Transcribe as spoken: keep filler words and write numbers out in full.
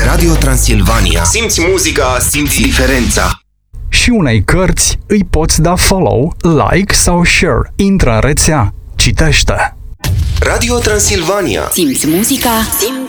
Radio Transilvania. Simți muzica, simți diferența. Și unei cărți îi poți da follow, like sau share. Intră în rețea, citește. Radio Transilvania. Simți muzica, simți